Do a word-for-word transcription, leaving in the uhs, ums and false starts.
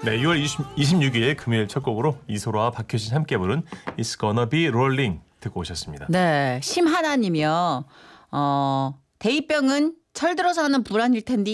네, 유월 이십육 일 금요일 첫 곡으로 이소라와 박효신 함께 부른 It's Gonna Be Rolling 듣고 오셨습니다. 네, 심하나님이요. 어, 대입병은 철들어서 하는 불안일 텐데